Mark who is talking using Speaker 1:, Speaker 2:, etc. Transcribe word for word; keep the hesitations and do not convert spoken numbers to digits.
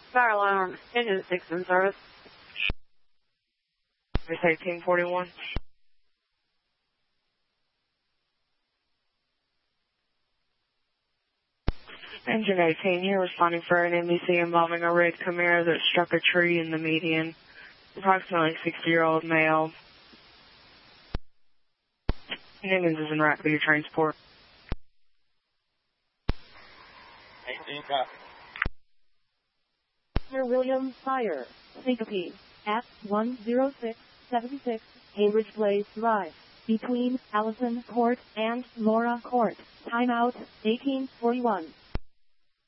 Speaker 1: Fire alarm. Engine six in service. eighteen forty-one. Engine eighteen here, responding for an N B C involving a red Camaro that struck a tree in the median. Approximately sixty-year-old male. Niggins is en route for your transport.
Speaker 2: eighteen copy.
Speaker 3: Sir William Fire, Syncope, at one oh six seven six Cambridge Place Drive, between Allison Court and Laura Court. Timeout, eighteen forty-one.